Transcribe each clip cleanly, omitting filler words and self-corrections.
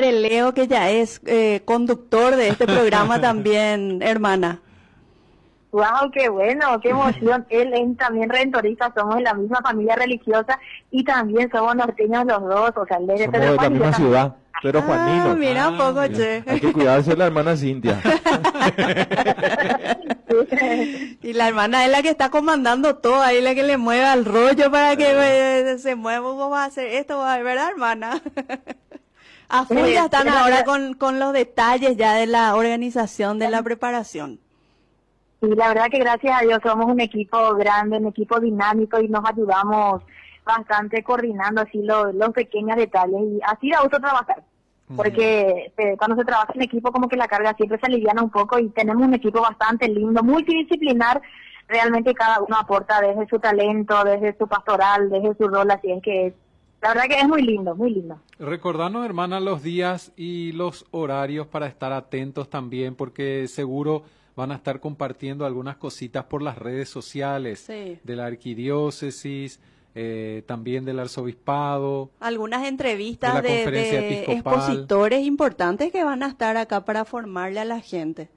padre Leo, que ya es conductor de este programa también, hermana. Wow, qué bueno, qué emoción. Él es también redentorista, somos de la misma familia religiosa y también somos norteños los dos, o sea, él es Somos de la misma ciudad, pero Juanino. Mira un poco, Mira, che. hay que cuidarse de la hermana Cintia. Y la hermana es la que está comandando todo, ahí la que le mueve al rollo para que se mueva, ¿cómo va a hacer esto? ¿Verdad, hermana? A full ya están ahora con los detalles ya de la organización, de la preparación. Sí, la verdad que gracias a Dios somos un equipo grande, un equipo dinámico y nos ayudamos bastante coordinando así los pequeños detalles y así da gusto trabajar. Porque cuando se trabaja en equipo como que la carga siempre se aliviana un poco y tenemos un equipo bastante lindo, multidisciplinar, realmente cada uno aporta desde su talento, desde su pastoral, desde su rol, así es que la verdad que es muy lindo, muy lindo. Recordanos, hermana, los días y los horarios para estar atentos también, porque seguro van a estar compartiendo algunas cositas por las redes sociales de la arquidiócesis, también del arzobispado. Algunas entrevistas de expositores importantes que van a estar acá para formarle a la gente.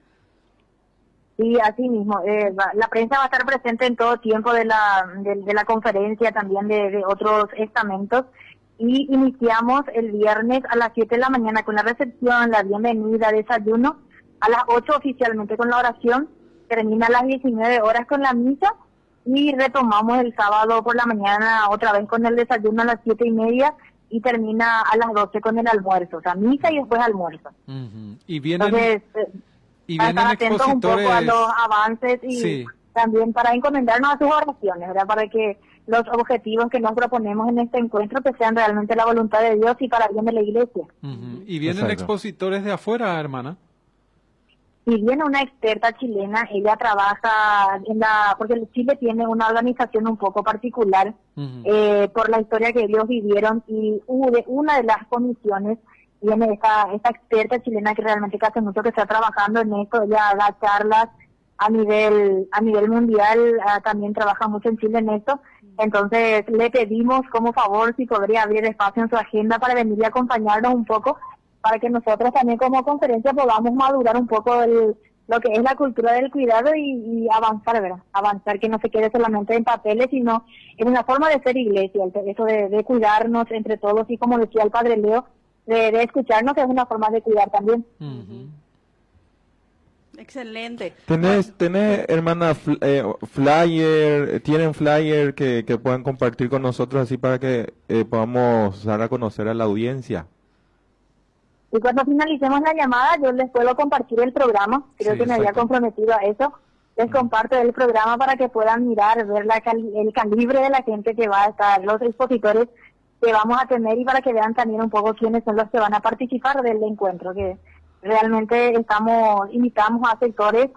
Sí, así mismo. La prensa va a estar presente en todo tiempo de la conferencia, también de otros estamentos. Y iniciamos el viernes a las 7 de la mañana con la recepción, la bienvenida, desayuno. A las 8 oficialmente con la oración, termina a las 19 horas con la misa y retomamos el sábado por la mañana otra vez con el desayuno a las 7:30 y termina a las 12 con el almuerzo, o sea, misa y después almuerzo. Y vienen, entonces, para estar atentos un poco a los avances y también para encomendarnos a sus oraciones, ¿verdad? Para que los objetivos que nos proponemos en este encuentro que sean realmente la voluntad de Dios y para el bien de la iglesia. Y vienen expositores de afuera, hermana. Y viene una experta chilena, ella trabaja porque Chile tiene una organización un poco particular por la historia que ellos vivieron y una de las comisiones viene esta experta chilena que realmente hace mucho que está trabajando en esto, ella da charlas a nivel mundial, también trabaja mucho en Chile en esto, entonces le pedimos como favor si podría abrir espacio en su agenda para venir y acompañarnos un poco, para que nosotros también como conferencia podamos madurar un poco lo que es la cultura del cuidado y avanzar, ¿verdad? Avanzar, que no se quede solamente en papeles, sino en una forma de ser iglesia, eso de cuidarnos entre todos y como decía el padre Leo, de escucharnos es una forma de cuidar también. Excelente. ¿Tenés, hermana, flyer, tienen flyer que puedan compartir con nosotros así para que podamos dar a conocer a la audiencia? Y cuando finalicemos la llamada, yo les puedo compartir el programa. Creo que me había comprometido a eso. Les comparto el programa para que puedan mirar, ver el calibre de la gente que va a estar, los expositores que vamos a tener y para que vean también un poco quiénes son los que van a participar del encuentro. Que realmente invitamos a sectores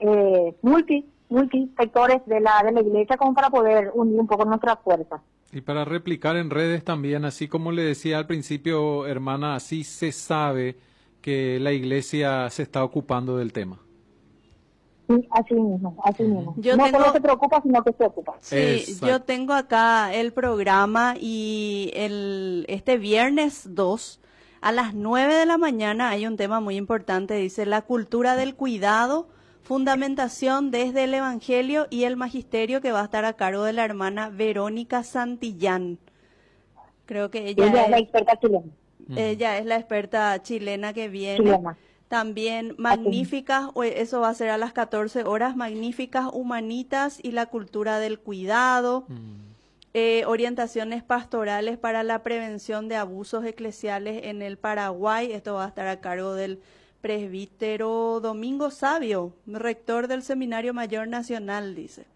multisectores de la iglesia como para poder unir un poco nuestras fuerzas. Y para replicar en redes también, así como le decía al principio, hermana, así se sabe que la iglesia se está ocupando del tema. Sí, así mismo. No solo se preocupa, sino que se ocupa. Sí, exacto. Yo tengo acá el programa y este viernes 2 a las 9 de la mañana hay un tema muy importante, dice la cultura del cuidado, fundamentación desde el Evangelio y el Magisterio, que va a estar a cargo de la hermana Verónica Santillán. Creo que ella es la experta chilena. Ella es la experta chilena que viene. También magníficas, eso va a ser a las 14 horas, magníficas humanitas y la cultura del cuidado. Orientaciones pastorales para la prevención de abusos eclesiales en el Paraguay. Esto va a estar a cargo del presbítero Domingo Sabio, rector del Seminario Mayor Nacional, dice.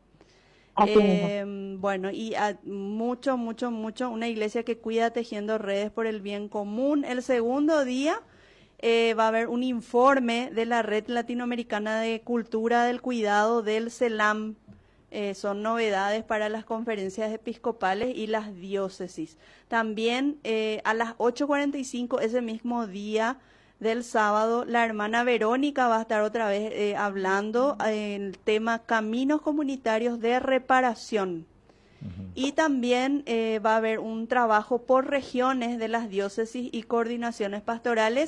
Bueno, y mucho, una iglesia que cuida tejiendo redes por el bien común. El segundo día va a haber un informe de la Red Latinoamericana de Cultura del Cuidado del CELAM. Son novedades para las conferencias episcopales y las diócesis. También a las 8:45 ese mismo día del sábado, la hermana Verónica va a estar otra vez hablando el tema caminos comunitarios de reparación. Y también va a haber un trabajo por regiones de las diócesis y coordinaciones pastorales